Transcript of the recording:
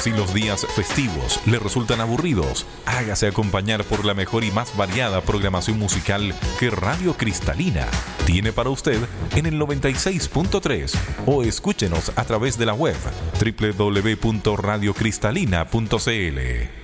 Si los días festivos le resultan aburridos, hágase acompañar por la mejor y más variada programación musical que Radio Cristalina tiene para usted en el 96.3 o escúchenos a través de la web www.radiocristalina.cl.